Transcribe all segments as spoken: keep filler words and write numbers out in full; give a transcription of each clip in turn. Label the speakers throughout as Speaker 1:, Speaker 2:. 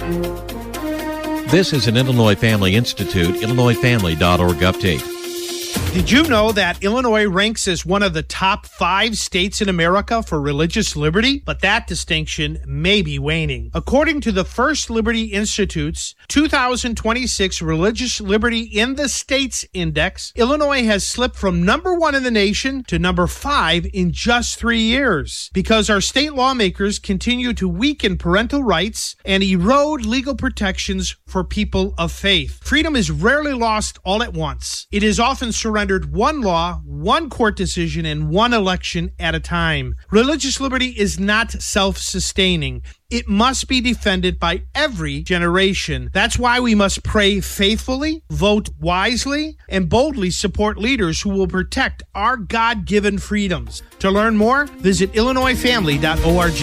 Speaker 1: This is an Illinois Family Institute, illinois family dot org update.
Speaker 2: Did you know that Illinois ranks as one of the top five states in America for religious liberty? But that distinction may be waning. According to the First Liberty Institute's two thousand twenty-six Religious Liberty in the States Index, Illinois has slipped from number one in the nation to number five in just three years because our state lawmakers continue to weaken parental rights and erode legal protections for people of faith. Freedom is rarely lost all at once. It is often surrendered one law, one court decision, and one election at a time. Religious liberty is not self-sustaining. It must be defended by every generation. That's why we must pray faithfully, vote wisely, and boldly support leaders who will protect our God-given freedoms. To learn more, visit illinois family dot org.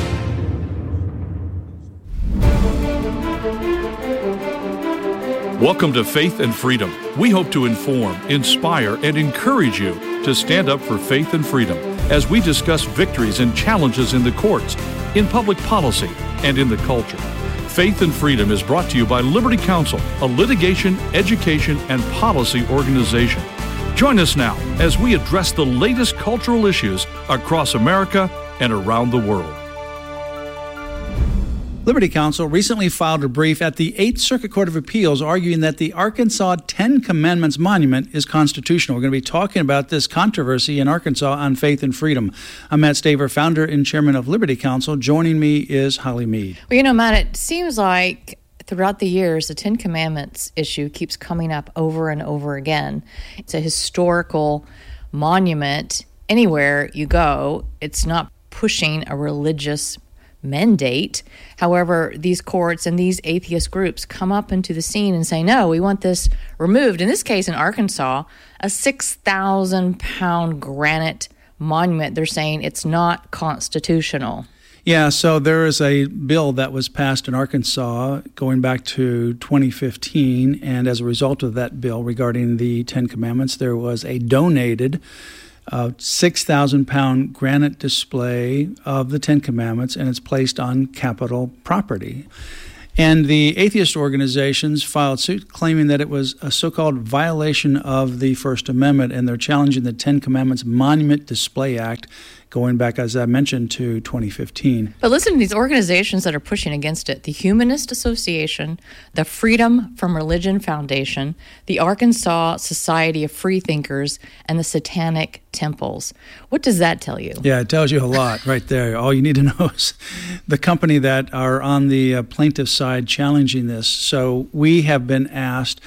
Speaker 3: Welcome to Faith and Freedom. We hope to inform, inspire, and encourage you to stand up for faith and freedom as we discuss victories and challenges in the courts, in public policy, and in the culture. Faith and Freedom is brought to you by Liberty Counsel, a litigation, education, and policy organization. Join us now as we address the latest cultural issues across America and around the world.
Speaker 4: Liberty Counsel recently filed a brief at the Eighth Circuit Court of Appeals arguing that the Arkansas Ten Commandments Monument is constitutional. We're going to be talking about this controversy in Arkansas on faith and freedom. I'm Matt Staver, founder and chairman of Liberty Counsel. Joining me is Holly Mead.
Speaker 5: Well, you know, Matt, it seems like throughout the years, the Ten Commandments issue keeps coming up over and over again. It's a historical monument. Anywhere you go, it's not pushing a religious mandate. However, these courts and these atheist groups come up into the scene and say, no, we want this removed. In this case, in Arkansas, a six thousand pound granite monument, they're saying it's not constitutional.
Speaker 4: Yeah, so there is a bill that was passed in Arkansas going back to twenty fifteen, and as a result of that bill regarding the Ten Commandments, there was a donated a six thousand pound granite display of the Ten Commandments, and it's placed on Capitol property. And the atheist organizations filed suit claiming that it was a so-called violation of the First Amendment, and they're challenging the Ten Commandments Monument Display Act going back, as I mentioned, to twenty fifteen.
Speaker 5: But listen to these organizations that are pushing against it. The Humanist Association, the Freedom from Religion Foundation, the Arkansas Society of Freethinkers, and the Satanic Temples. What does that tell you?
Speaker 4: Yeah, it tells you a lot right there. All you need to know is the company that are on the uh, plaintiff side challenging this. So we have been asked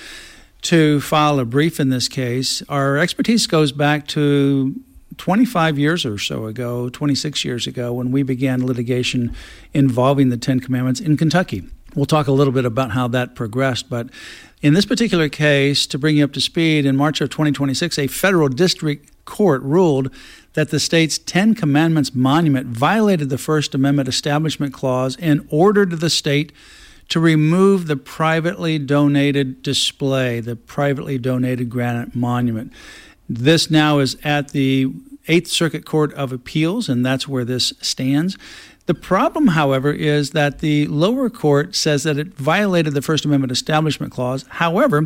Speaker 4: to file a brief in this case. Our expertise goes back to twenty-five years or so ago, twenty-six years ago, when we began litigation involving the Ten Commandments in Kentucky. We'll talk a little bit about how that progressed, but in this particular case, to bring you up to speed, in March of twenty twenty-six, a federal district court ruled that the state's Ten Commandments monument violated the First Amendment Establishment Clause and ordered the state to remove the privately donated display, the privately donated granite monument. This now is at the Eighth Circuit Court of Appeals, and that's where this stands. The problem, however, is that the lower court says that it violated the First Amendment Establishment Clause. However,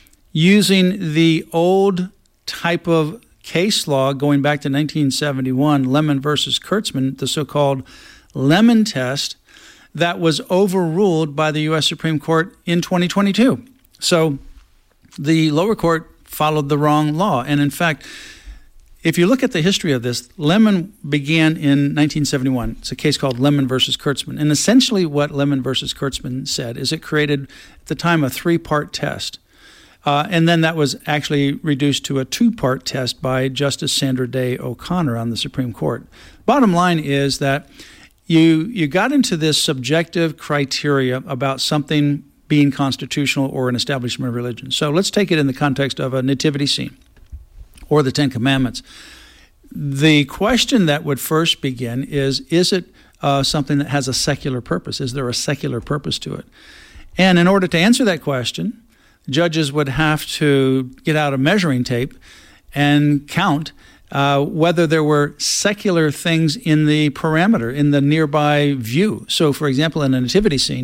Speaker 4: using the old type of case law going back to nineteen seventy-one, Lemon versus Kurtzman, the so-called Lemon test, that was overruled by the U S Supreme Court in twenty twenty-two. So the lower court followed the wrong law. And in fact, if you look at the history of this, Lemon began in nineteen seventy-one. It's a case called Lemon versus Kurtzman. And essentially what Lemon versus Kurtzman said is it created, at the time, a three-part test. Uh, and then that was actually reduced to a two-part test by Justice Sandra Day O'Connor on the Supreme Court. Bottom line is that you you got into this subjective criteria about something being constitutional or an establishment of religion. So let's take it in the context of a nativity scene or the Ten Commandments. The question that would first begin is, is it uh, something that has a secular purpose? Is there a secular purpose to it? And in order to answer that question, judges would have to get out a measuring tape and count uh, whether there were secular things in the parameter, in the nearby view. So, for example, in a nativity scene,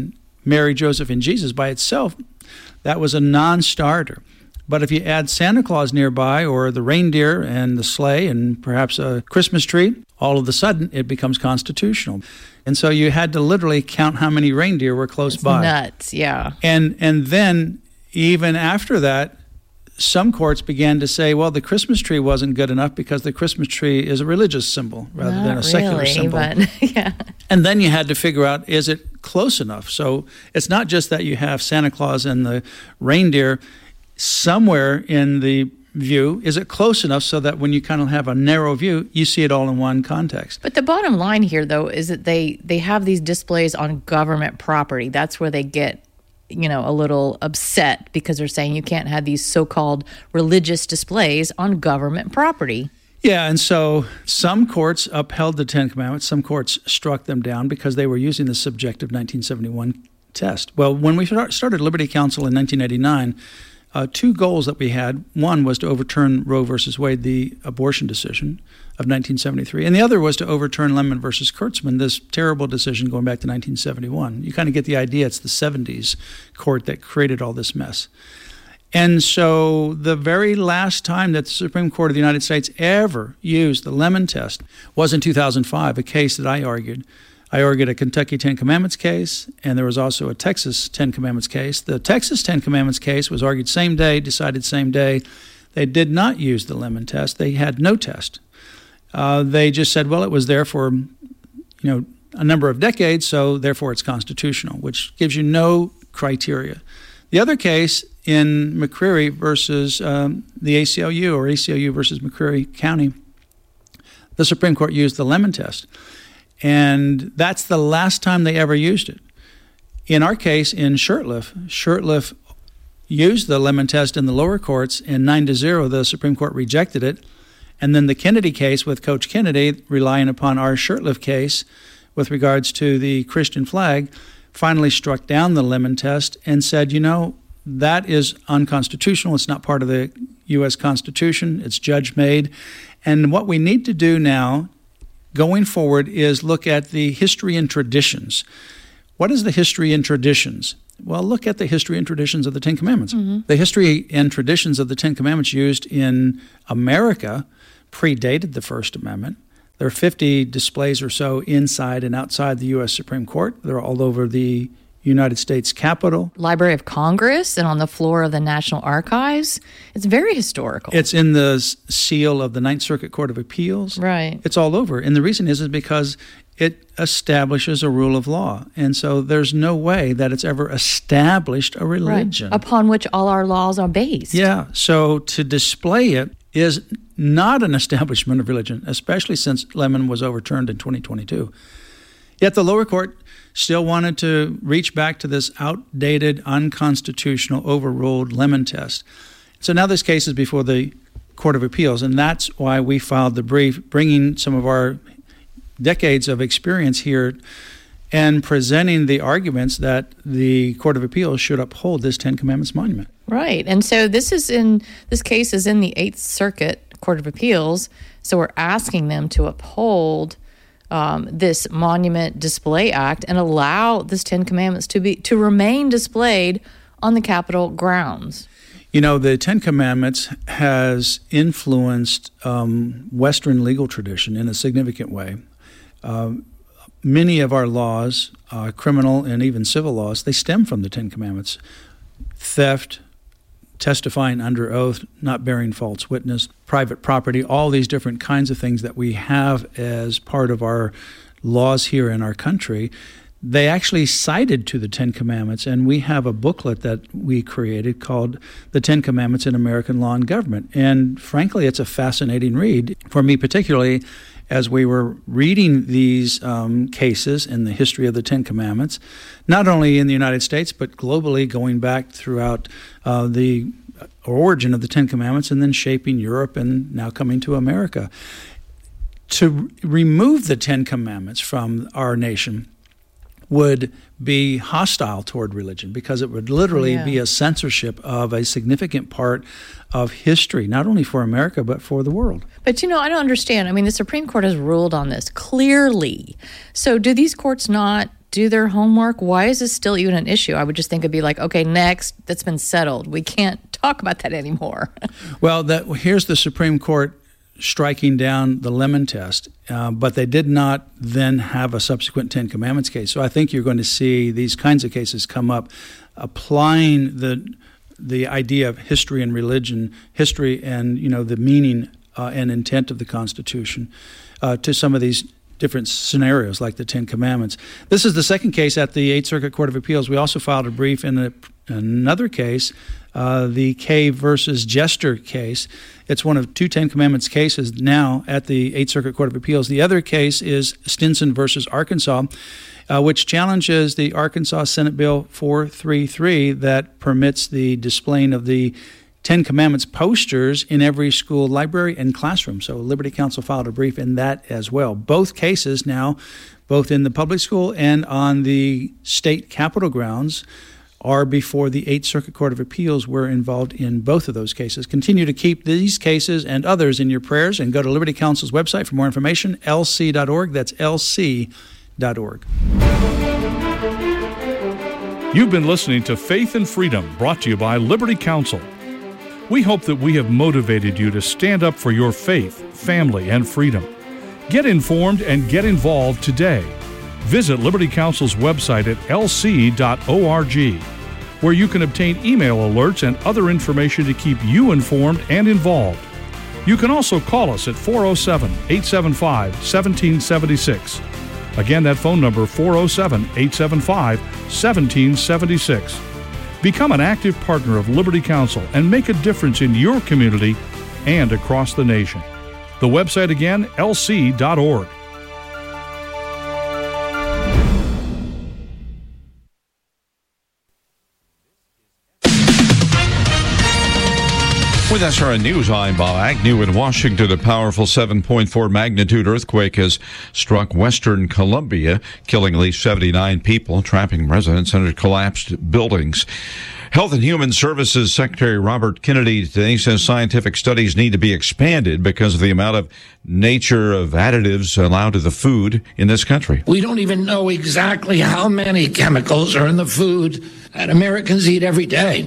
Speaker 4: Mary, Joseph, and Jesus by itself, that was a non-starter. But if you add Santa Claus nearby, or the reindeer and the sleigh and perhaps a Christmas tree, all of a sudden it becomes constitutional. And so you had to literally count how many reindeer were close
Speaker 5: it's
Speaker 4: by.
Speaker 5: Nuts, yeah.
Speaker 4: And and then even after that, some courts began to say, well, the Christmas tree wasn't good enough because the Christmas tree is a religious symbol rather
Speaker 5: Not
Speaker 4: than a secular
Speaker 5: really,
Speaker 4: symbol.
Speaker 5: But, yeah.
Speaker 4: And then you had to figure out, is it close enough? So it's not just that you have Santa Claus and the reindeer somewhere in the view. Is it close enough so that when you kind of have a narrow view, you see it all in one context?
Speaker 5: But the bottom line here, though, is that they, they have these displays on government property. That's where they get, you know, a little upset because they're saying you can't have these so-called religious displays on government property.
Speaker 4: Yeah, and so some courts upheld the Ten Commandments. Some courts struck them down because they were using the subjective nineteen seventy-one test. Well, when we started Liberty Counsel in nineteen eighty-nine, Uh, two goals that we had. One was to overturn Roe versus Wade, the abortion decision of nineteen seventy-three, and the other was to overturn Lemon versus Kurtzman, this terrible decision going back to nineteen seventy-one. You kind of get the idea. It's the seventies court that created all this mess. And so the very last time that the Supreme Court of the United States ever used the Lemon test was in two thousand five, a case that I argued. I argued a Kentucky Ten Commandments case, and there was also a Texas Ten Commandments case. The Texas Ten Commandments case was argued same day, decided same day. They did not use the Lemon test. They had no test. Uh, they just said, well, it was there for, you know, a number of decades, so therefore it's constitutional, which gives you no criteria. The other case in McCreary versus um, the A C L U, or A C L U versus McCreary County, the Supreme Court used the Lemon test. And that's the last time they ever used it. In our case, in Shurtleff, Shurtleff used the Lemon test in the lower courts, and nine to zero, the Supreme Court rejected it. And then the Kennedy case with Coach Kennedy, relying upon our Shurtleff case with regards to the Christian flag, finally struck down the Lemon test and said, you know, that is unconstitutional. It's not part of the U S Constitution. It's judge-made. And what we need to do now going forward is look at the history and traditions. What is the history and traditions? Well, look at the history and traditions of the Ten Commandments. Mm-hmm. The history and traditions of the Ten Commandments used in America predated the First Amendment. There are fifty displays or so inside and outside the U S Supreme Court. They're all over the United States Capitol.
Speaker 5: Library of Congress and on the floor of the National Archives. It's very historical.
Speaker 4: It's in the seal of the Ninth Circuit Court of Appeals.
Speaker 5: Right.
Speaker 4: It's all over. And the reason is, is because it establishes a rule of law. And so there's no way that it's ever established a religion.
Speaker 5: Right. Upon which all our laws are based.
Speaker 4: Yeah. So to display it is not an establishment of religion, especially since Lemon was overturned in twenty twenty-two. Yet the lower court still wanted to reach back to this outdated, unconstitutional, overruled Lemon test. So now this case is before the Court of Appeals, and that's why we filed the brief, bringing some of our decades of experience here and presenting the arguments that the Court of Appeals should uphold this Ten Commandments monument.
Speaker 5: Right. And so this is in this case is in the Eighth Circuit Court of Appeals, so we're asking them to uphold Um, this Monument Display Act and allow this Ten Commandments to be to remain displayed on the Capitol grounds.
Speaker 4: You know, the Ten Commandments has influenced um, Western legal tradition in a significant way. Uh, many of our laws, uh, criminal and even civil laws, they stem from the Ten Commandments. Theft, testifying under oath, not bearing false witness, private property, all these different kinds of things that we have as part of our laws here in our country, they actually cited to the Ten Commandments, and we have a booklet that we created called The Ten Commandments in American Law and Government. And frankly, it's a fascinating read for me, particularly as we were reading these um, cases in the history of the Ten Commandments, not only in the United States, but globally, going back throughout uh, the origin of the Ten Commandments and then shaping Europe and now coming to America. To remove the Ten Commandments from our nation would be hostile toward religion, because it would literally yeah. be a censorship of a significant part of history, not only for America, but for the world.
Speaker 5: But, you know, I don't understand. I mean, the Supreme Court has ruled on this clearly. So do these courts not do their homework? Why is this still even an issue? I would just think it'd be like, okay, next, that's been settled. We can't talk about that anymore.
Speaker 4: Well, that, here's the Supreme Court striking down the Lemon Test, uh, but they did not then have a subsequent Ten Commandments case. So I think you're going to see these kinds of cases come up, applying the the idea of history and religion, history and, you know, the meaning uh, and intent of the Constitution uh, to some of these different scenarios like the Ten Commandments. This is the second case at the Eighth Circuit Court of Appeals. We also filed a brief in a, another case, uh, the Kay versus Jester case. It's one of two Ten Commandments cases now at the Eighth Circuit Court of Appeals. The other case is Stinson versus Arkansas, uh, which challenges the Arkansas Senate Bill four thirty-three that permits the displaying of the Ten Commandments posters in every school library and classroom. So Liberty Counsel filed a brief in that as well. Both cases now, both in the public school and on the state capitol grounds, are before the Eighth Circuit Court of Appeals. We're involved in both of those cases. Continue to keep these cases and others in your prayers, and go to Liberty Counsel's website for more information, L C dot org. That's L C dot org.
Speaker 3: You've been listening to Faith and Freedom, brought to you by Liberty Counsel. We hope that we have motivated you to stand up for your faith, family, and freedom. Get informed and get involved today. Visit Liberty Counsel's website at L C dot org, where you can obtain email alerts and other information to keep you informed and involved. You can also call us at four oh seven, eight seven five, one seven seven six. Again, that phone number, four oh seven, eight seven five, one seven seven six. Become an active partner of Liberty Counsel and make a difference in your community and across the nation. The website again, L C dot org.
Speaker 1: With S R N News, I'm Bob Agnew in Washington. A powerful seven point four magnitude earthquake has struck western Colombia, killing at least seventy-nine people, trapping residents under collapsed buildings. Health and Human Services Secretary Robert Kennedy today says scientific studies need to be expanded because of the amount of nature of additives allowed to the food in this country.
Speaker 6: We don't even know exactly how many chemicals are in the food that Americans eat every day.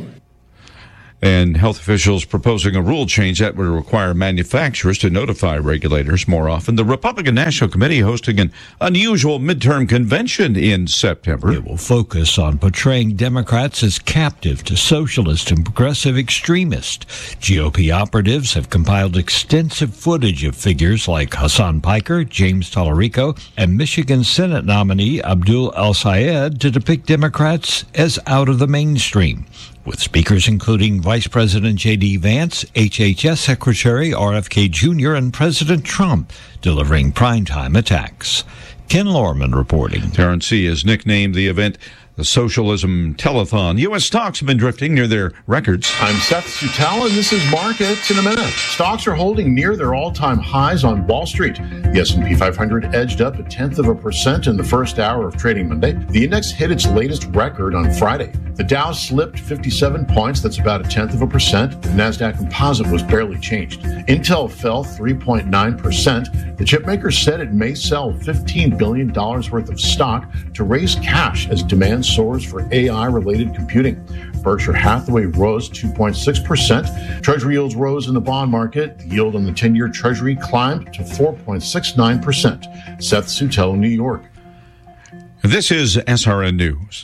Speaker 1: And health officials proposing a rule change that would require manufacturers to notify regulators more often. The Republican National Committee hosting an unusual midterm convention in September.
Speaker 7: It will focus on portraying Democrats as captive to socialist and progressive extremists. G O P operatives have compiled extensive footage of figures like Hassan Piker, James Tallarico, and Michigan Senate nominee Abdul El-Sayed to depict Democrats as out of the mainstream, with speakers including Vice President J D. Vance, H H S Secretary R F K Junior, and President Trump delivering primetime attacks. Ken Lorman reporting.
Speaker 1: Terrence C. has nicknamed the event the Socialism Telethon. U S stocks have been drifting near their records.
Speaker 8: I'm Seth Sutell, and this is Markets in a Minute. Stocks are holding near their all-time highs on Wall Street. The S and P five hundred edged up a tenth of a percent in the first hour of trading Monday. The index hit its latest record on Friday. The Dow slipped fifty-seven points. That's about a tenth of a percent. The NASDAQ Composite was barely changed. Intel fell three point nine percent. The chipmaker said it may sell fifteen billion dollars worth of stock to raise cash as demand soars for A I-related computing. Berkshire Hathaway rose two point six percent. Treasury yields rose in the bond market. The yield on the ten-year Treasury climbed to four point six nine percent. Seth Sutell, New York.
Speaker 1: This is S R N News.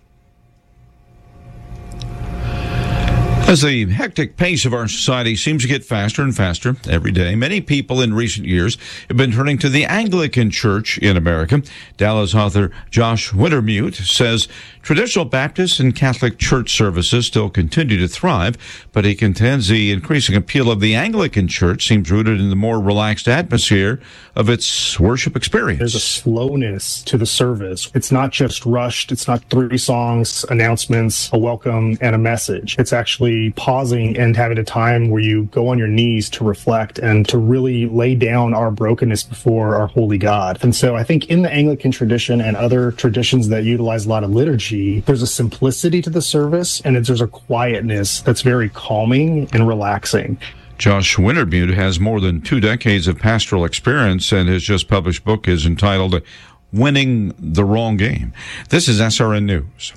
Speaker 1: As the hectic pace of our society seems to get faster and faster every day, many people in recent years have been turning to the Anglican Church in America. Dallas author Josh Wintermute says traditional Baptist and Catholic church services still continue to thrive, but he contends the increasing appeal of the Anglican Church seems rooted in the more relaxed atmosphere of its worship experience.
Speaker 9: There's a slowness to the service. It's not just rushed. It's not three songs, announcements, a welcome, and a message. It's actually pausing and having a time where you go on your knees to reflect and to really lay down our brokenness before our holy God. And so I think in the Anglican tradition and other traditions that utilize a lot of liturgy, there's a simplicity to the service, and there's a quietness that's very calming and relaxing.
Speaker 1: Josh Wintermute has more than two decades of pastoral experience, and his just published book is entitled winning the wrong game. This is S R N News.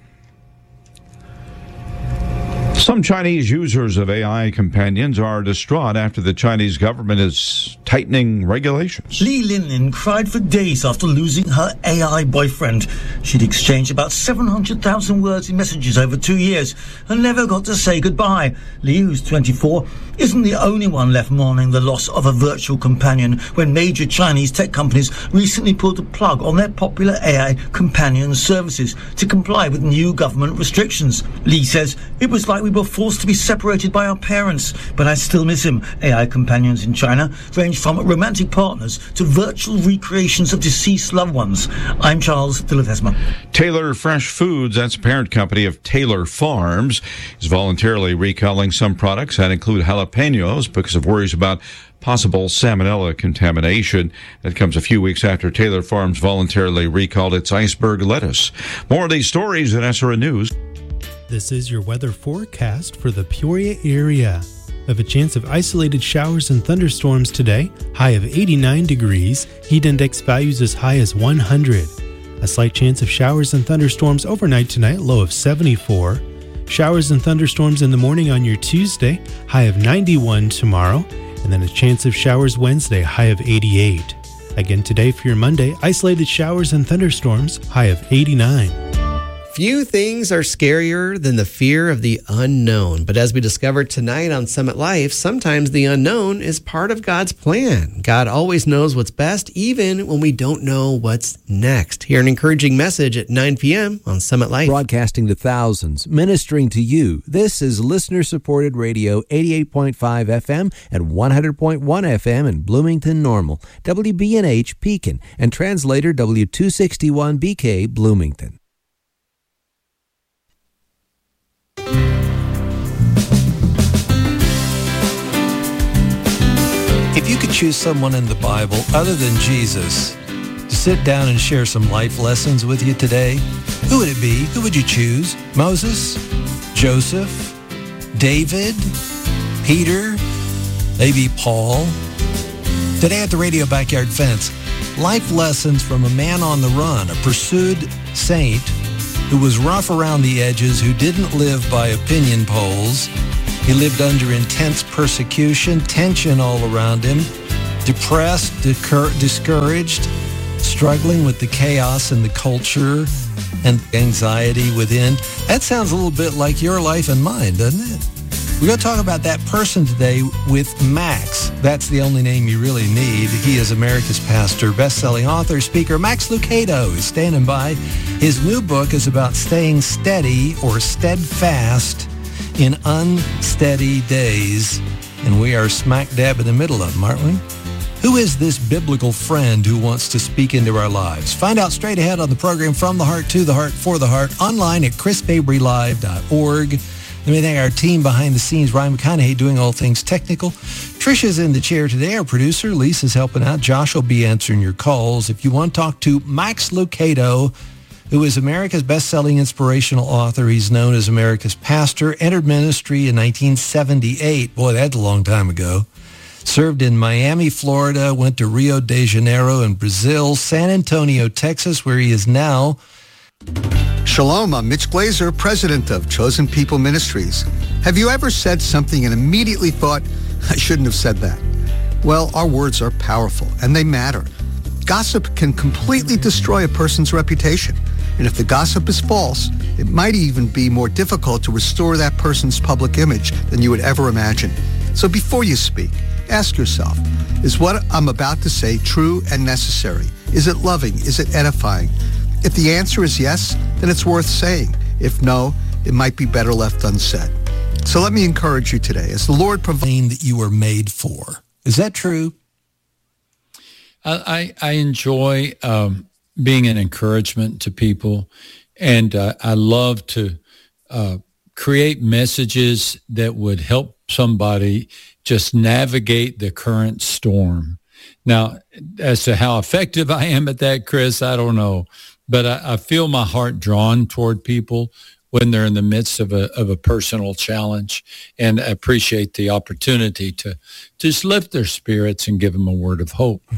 Speaker 1: Some Chinese users of A I companions are distraught after the Chinese government is tightening regulations.
Speaker 10: Li Linlin cried for days after losing her A I boyfriend. She'd exchanged about seven hundred thousand words in messages over two years and never got to say goodbye. Li, who's twenty-four, isn't the only one left mourning the loss of a virtual companion when major Chinese tech companies recently pulled the plug on their popular A I companion services to comply with new government restrictions. Li says, "It was like we were forced to be separated by our parents, but I still miss him." A I companions in China range from romantic partners to virtual recreations of deceased loved ones. I'm Charles de Ledesma.
Speaker 1: Taylor Fresh Foods, that's a parent company of Taylor Farms, is voluntarily recalling some products that include jalapenos because of worries about possible salmonella contamination. That comes a few weeks after Taylor Farms voluntarily recalled its iceberg lettuce. More of these stories at S R N News.
Speaker 11: This is your weather forecast for the Peoria area. We have a chance of isolated showers and thunderstorms today, high of eighty-nine degrees, heat index values as high as one hundred. A slight chance of showers and thunderstorms overnight tonight, low of seventy-four. Showers and thunderstorms in the morning on your Tuesday, high of ninety-one tomorrow, and then a chance of showers Wednesday, high of eighty-eight. Again today for your Monday, isolated showers and thunderstorms, high of eighty-nine.
Speaker 12: Few things are scarier than the fear of the unknown. But as we discovered tonight on Summit Life, sometimes the unknown is part of God's plan. God always knows what's best, even when we don't know what's next. Hear an encouraging message at nine p.m. on Summit Life.
Speaker 13: Broadcasting to thousands, ministering to you. This is listener-supported radio, eighty-eight point five F M and one hundred point one F M in Bloomington Normal, W B N H Pekin, and translator W two sixty-one B K Bloomington.
Speaker 7: If you could choose someone in the Bible other than Jesus to sit down and share some life lessons with you today, who would it be? Who would you choose? Moses? Joseph? David? Peter? Maybe Paul? Today at the Radio Backyard Fence, life lessons from a man on the run, a pursued saint who was rough around the edges, who didn't live by opinion polls. He lived under intense persecution, tension all around him, depressed, decur- discouraged, struggling with the chaos in the culture and anxiety within. That sounds a little bit like your life and mine, doesn't it? We're going to talk about that person today with Max. That's the only name you really need. He is America's pastor, best-selling author, speaker. Max Lucado is standing by. His new book is about staying steady or steadfast in unsteady days, and we are smack dab in the middle of them, aren't we? Who is this biblical friend who wants to speak into our lives? Find out straight ahead on the program From the Heart to the Heart for the Heart, online at chris fabry live dot org. Let me thank our team behind the scenes, Ryan McConaughey doing all things technical. Trisha's in the chair today, our producer. Lisa's helping out. Josh will be answering your calls. If you want to talk to Max Lucado, who is America's best-selling inspirational author. He's known as America's pastor, entered ministry in nineteen seventy-eight. Boy, that's a long time ago. Served in Miami, Florida, went to Rio de Janeiro in Brazil, San Antonio, Texas, where he is now.
Speaker 14: Shalom, I'm Mitch Glazer, president of Chosen People Ministries. Have you ever said something and immediately thought, I shouldn't have said that? Well, our words are powerful, and they matter. Gossip can completely destroy a person's reputation. And if the gossip is false, it might even be more difficult to restore that person's public image than you would ever imagine. So before you speak, ask yourself, is what I'm about to say true and necessary? Is it loving? Is it edifying? If the answer is yes, then it's worth saying. If no, it might be better left unsaid. So let me encourage you today, as the Lord provides
Speaker 7: that you were made for. Is that true?
Speaker 15: I, I enjoy um, being an encouragement to people, and uh, I love to uh, create messages that would help somebody just navigate the current storm. Now, as to how effective I am at that, Chris, I don't know, but I, I feel my heart drawn toward people when they're in the midst of a of a personal challenge, and I appreciate the opportunity to, to just lift their spirits and give them a word of hope.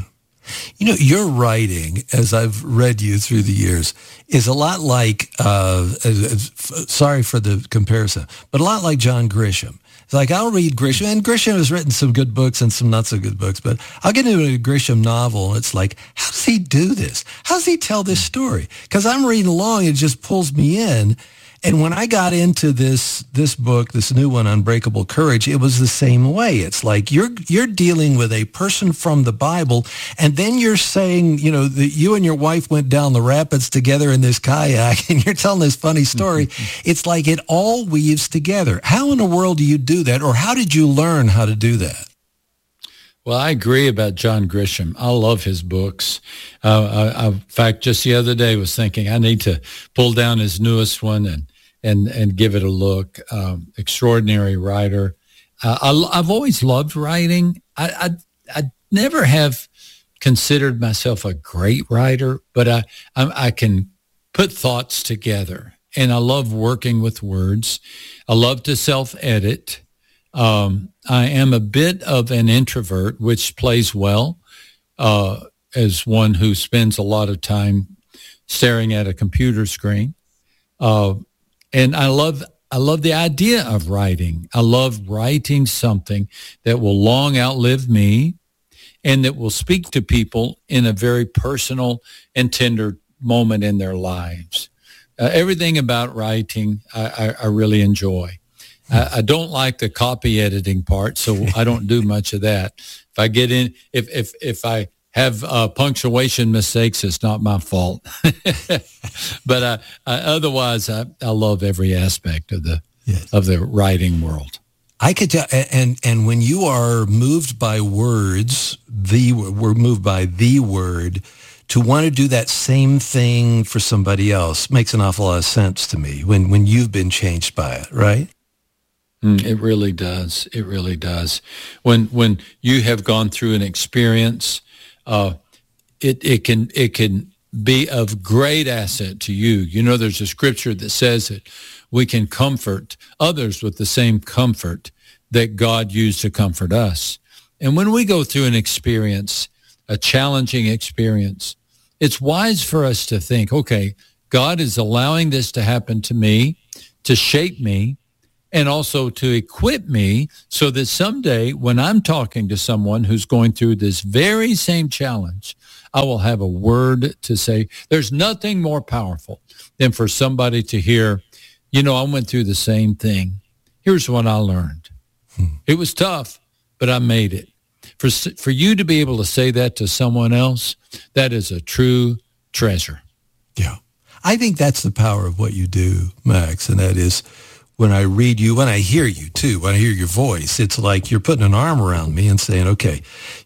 Speaker 16: You know, your writing, as I've read you through the years, is a lot like, uh, sorry for the comparison, but a lot like John Grisham. It's like, I'll read Grisham, and Grisham has written some good books and some not so good books, but I'll get into a Grisham novel, and it's like, how does he do this? How does he tell this story? Because I'm reading along, it just pulls me in. And when I got into this this book, this new one, Unbreakable Courage, it was the same way. It's like you're you're dealing with a person from the Bible, and then you're saying, you know, that you and your wife went down the rapids together in this kayak, and you're telling this funny story. It's like it all weaves together. How in the world do you do that, or how did you learn how to do that?
Speaker 15: Well, I agree about John Grisham. I love his books. Uh, I, I, in fact, just the other day was thinking I need to pull down his newest one and and and give it a look. Um, extraordinary writer. Uh, I, I've always loved writing. I, I I never have considered myself a great writer, but I I, I can put thoughts together, and I love working with words. I love to self-edit. Um, I am a bit of an introvert, which plays well uh, as one who spends a lot of time staring at a computer screen. Uh, and I love I love the idea of writing. I love writing something that will long outlive me and that will speak to people in a very personal and tender moment in their lives. Uh, everything about writing I, I, I really enjoy. I, I don't like the copy editing part, so I don't do much of that. If I get in, if if if I have uh, punctuation mistakes, it's not my fault. But uh, I, otherwise, I, I love every aspect of the yes. of the writing world.
Speaker 16: I could tell, and and when you are moved by words, the we're moved by the word. To want to do that same thing for somebody else makes an awful lot of sense to me. When when you've been changed by it, right?
Speaker 15: Mm, it really does. It really does. When when you have gone through an experience, uh, it it can it can be of great asset to you. You know, there's a scripture that says that we can comfort others with the same comfort that God used to comfort us. And when we go through an experience, a challenging experience, it's wise for us to think, okay, God is allowing this to happen to me, to shape me, and also to equip me so that someday when I'm talking to someone who's going through this very same challenge, I will have a word to say. There's nothing more powerful than for somebody to hear, you know, I went through the same thing. Here's what I learned. Hmm. It was tough, but I made it. For, for you to be able to say that to someone else, that is a true treasure.
Speaker 16: Yeah. I think that's the power of what you do, Max, and that is when I read you, when I hear you too, when I hear your voice, it's like you're putting an arm around me and saying, okay,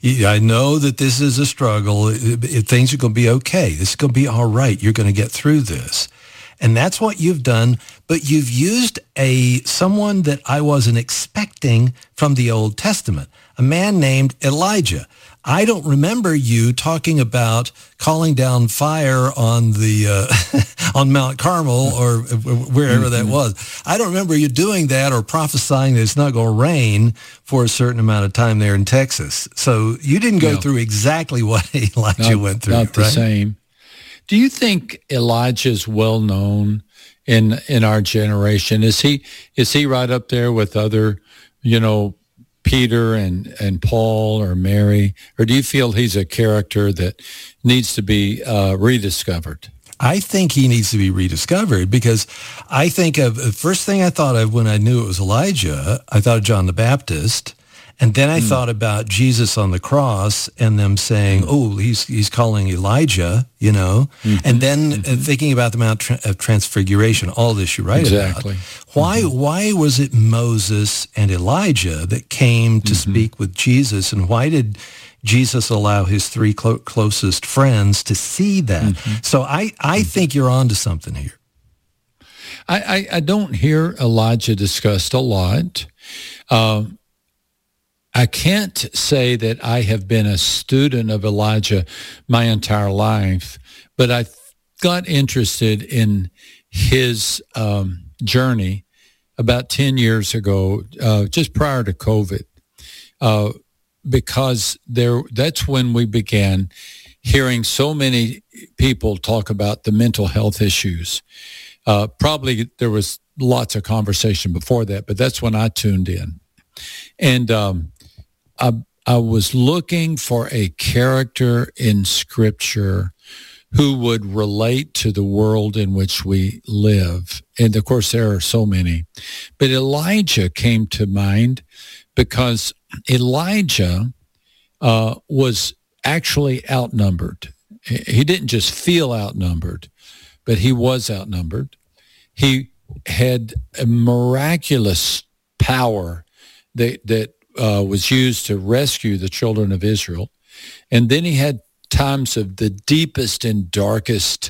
Speaker 16: I know that this is a struggle. It, it, things are going to be okay. This is going to be all right. You're going to get through this. And that's what you've done, but you've used a someone that I wasn't expecting from the Old Testament, a man named Elijah. I don't remember you talking about calling down fire on the uh, on Mount Carmel or wherever mm-hmm. that was. I don't remember you doing that or prophesying that it's not going to rain for a certain amount of time there in Texas. So you didn't go no. through exactly what Elijah
Speaker 15: not,
Speaker 16: went through,
Speaker 15: Not the
Speaker 16: right?
Speaker 15: same. Do you think Elijah is well known in in our generation? Is he is he right up there with other, you know, Peter and, and Paul or Mary? Or do you feel he's a character that needs to be uh, rediscovered?
Speaker 16: I think he needs to be rediscovered because I think of the first thing I thought of when I knew it was Elijah, I thought of John the Baptist. And then I mm. thought about Jesus on the cross and them saying, mm. oh, he's he's calling Elijah, you know. Mm-hmm. And then mm-hmm. uh, thinking about the Mount of Transfiguration, all this you write
Speaker 15: exactly.
Speaker 16: about. Why mm-hmm. why was it Moses and Elijah that came to mm-hmm. speak with Jesus? And why did Jesus allow his three clo- closest friends to see that? Mm-hmm. So I, I mm-hmm. think you're onto something here.
Speaker 15: I, I, I don't hear Elijah discussed a lot. Um, I can't say that I have been a student of Elijah my entire life, but I got interested in his um, journey about ten years ago, uh, just prior to COVID. Uh, because there that's when we began hearing so many people talk about the mental health issues. Uh, probably there was lots of conversation before that, but that's when I tuned in. And um, I, I was looking for a character in Scripture who would relate to the world in which we live. And of course, there are so many. But Elijah came to mind because Elijah uh, was actually outnumbered. He didn't just feel outnumbered, but he was outnumbered. He had a miraculous power that, that uh, was used to rescue the children of Israel. And then he had times of the deepest and darkest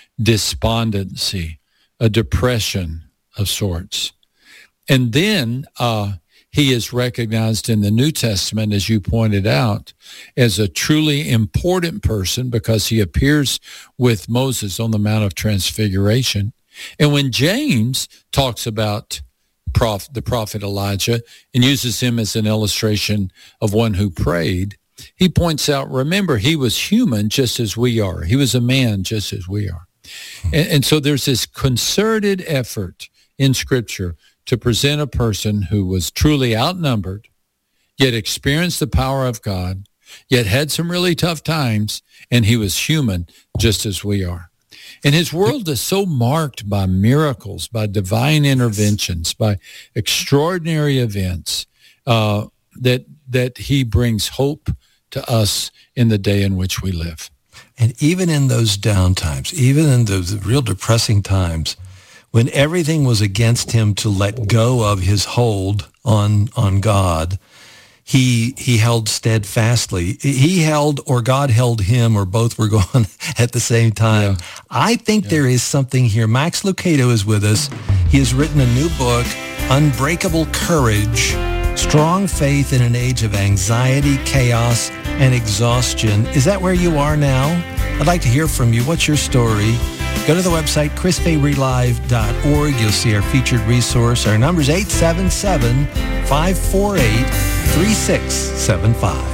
Speaker 15: despondency, a depression of sorts. And then uh, he is recognized in the New Testament, as you pointed out, as a truly important person because he appears with Moses on the Mount of Transfiguration. And when James talks about prof, the prophet Elijah and uses him as an illustration of one who prayed, he points out, remember, he was human just as we are. He was a man just as we are. And, and so there's this concerted effort in Scripture to present a person who was truly outnumbered, yet experienced the power of God, yet had some really tough times, and he was human just as we are. And his world is so marked by miracles, by divine interventions, by extraordinary events, uh, that that he brings hope to us in the day in which we live.
Speaker 16: And even in those down times, even in those real depressing times, when everything was against him to let go of his hold on on God, he he held steadfastly. He held, or God held him, or both were going at the same time. Yeah. I think yeah. there is something here. Max Lucado is with us. He has written a new book, Unbreakable Courage, Strong Faith in an Age of Anxiety, Chaos, and Exhaustion. Is that where you are now? I'd like to hear from you. What's your story? Go to the website, chris fabry live dot org. You'll see our featured resource. Our number is eight seven seven, five four eight, three six seven five.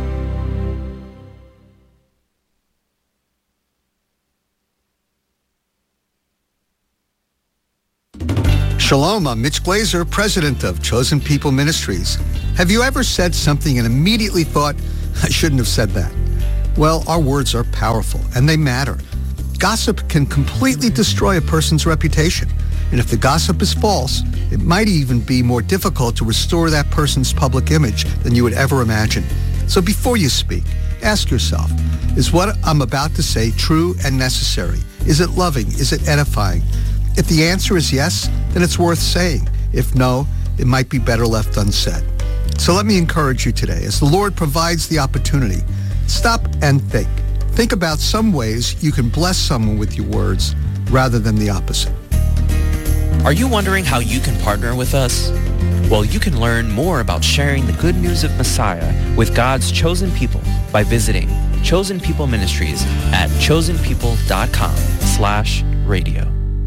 Speaker 14: Shalom, I'm Mitch Glazer, president of Chosen People Ministries. Have you ever said something and immediately thought, I shouldn't have said that? Well, our words are powerful, and they matter. Gossip can completely destroy a person's reputation. And if the gossip is false, it might even be more difficult to restore that person's public image than you would ever imagine. So before you speak, ask yourself, is what I'm about to say true and necessary? Is it loving? Is it edifying? If the answer is yes, then it's worth saying. If no, it might be better left unsaid. So let me encourage you today, as the Lord provides the opportunity, stop and think. Think about some ways you can bless someone with your words rather than the opposite.
Speaker 17: Are you wondering how you can partner with us? Well, you can learn more about sharing the good news of Messiah with God's chosen people by visiting Chosen People Ministries at chosenpeople.com slash radio.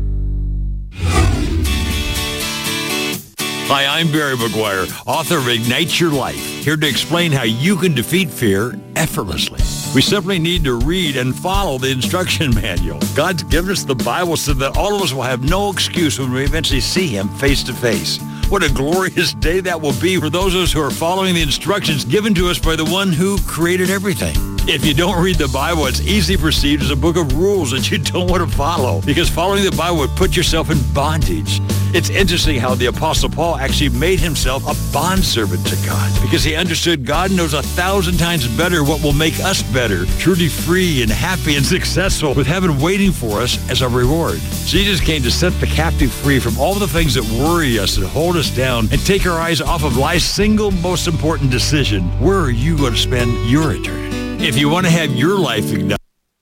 Speaker 18: Hi, I'm Barry McGuire, author of Ignite Your Life, here to explain how you can defeat fear effortlessly. We simply need to read and follow the instruction manual. God's given us the Bible so that all of us will have no excuse when we eventually see Him face to face. What a glorious day that will be for those of us who are following the instructions given to us by the one who created everything. If you don't read the Bible, it's easily perceived as a book of rules that you don't want to follow, because following the Bible would put yourself in bondage. It's interesting how the Apostle Paul actually made himself a bondservant to God, because he understood God knows a thousand times better what will make us better, truly free and happy and successful, with heaven waiting for us as a reward. Jesus came to set the captive free from all the things that worry us and hold us down and take our eyes off of life's single most important decision. Where are you going to spend your eternity? If you want to have your life ignited,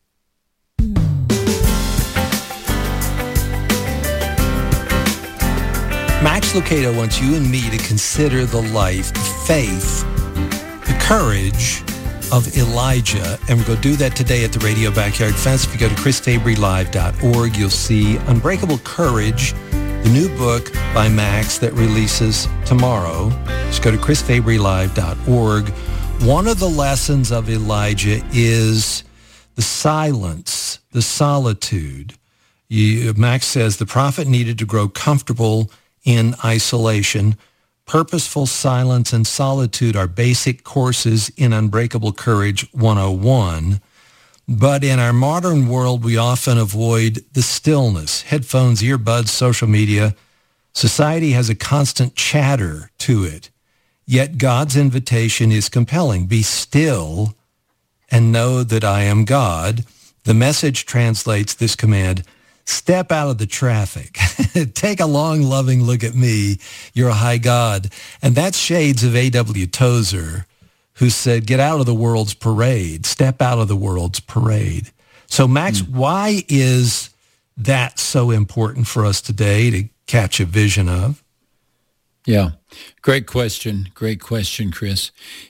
Speaker 16: Max Lucado wants you and me to consider the life, the faith, the courage of Elijah. And we're going to do that today at the Radio Backyard Fence. If you go to chris fabry live dot org, you'll see Unbreakable Courage, the new book by Max that releases tomorrow. Just go to chris fabry live dot org. One of the lessons of Elijah is the silence, the solitude. You, Max says the prophet needed to grow comfortable in isolation. Purposeful silence and solitude are basic courses in Unbreakable Courage one oh one. But in our modern world, we often avoid the stillness. Headphones, earbuds, social media. Society has a constant chatter to it. Yet God's invitation is compelling. Be still and know that I am God. The Message translates this command, step out of the traffic. Take a long, loving look at me. You're a high God. And that's shades of A W Tozer, who said, get out of the world's parade. Step out of the world's parade. So, Max, mm. why is that so important for us today to catch a vision of?
Speaker 15: Yeah, great question. Great question, Chris.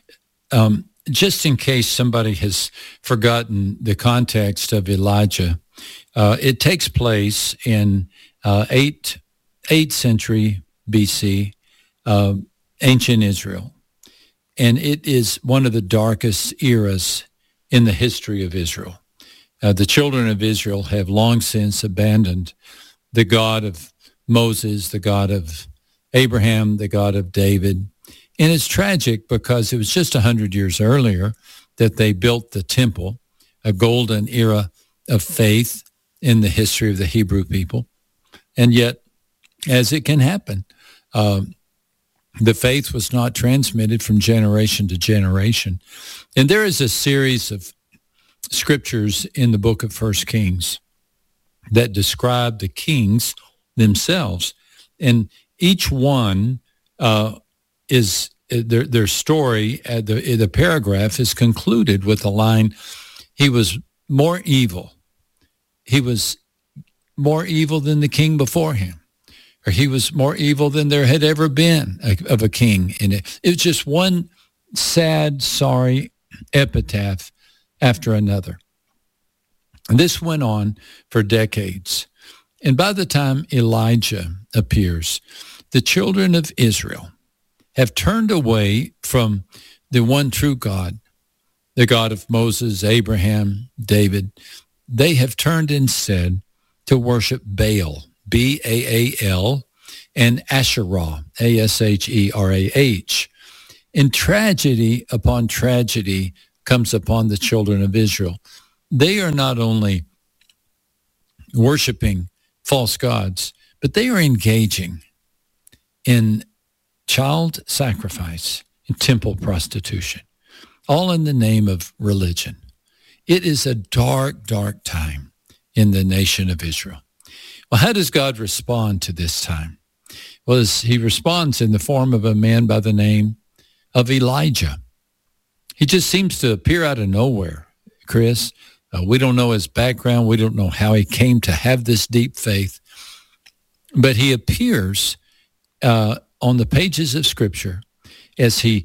Speaker 15: Um, just in case somebody has forgotten the context of Elijah, uh, it takes place in uh, eighth, eighth century B C, uh, ancient Israel. And it is one of the darkest eras in the history of Israel. Uh, the children of Israel have long since abandoned the God of Moses, the God of Abraham, the God of David. And it's tragic because it was just one hundred years earlier that they built the temple, a golden era of faith in the history of the Hebrew people. And yet, as it can happen, um, the faith was not transmitted from generation to generation. And there is a series of scriptures in the book of First Kings that describe the kings themselves. And each one uh, is, their, their story, uh, the, the paragraph is concluded with the line, he was more evil. He was more evil than the king before him. Or he was more evil than there had ever been a, of a king in it. It was just one sad, sorry epitaph after another. And this went on for decades. And by the time Elijah appears, the children of Israel have turned away from the one true God, the God of Moses, Abraham, David. They have turned instead to worship Baal, B A A L, and Asherah, A S H E R A H. And tragedy upon tragedy comes upon the children of Israel. They are not only worshiping false gods, but they are engaging in child sacrifice and temple prostitution, all in the name of religion. It is a dark, dark time in the nation of Israel. Well, how does God respond to this time? Well, he responds in the form of a man by the name of Elijah. He just seems to appear out of nowhere, Chris. Uh, we don't know his background. We don't know how he came to have this deep faith. But he appears uh, on the pages of Scripture as he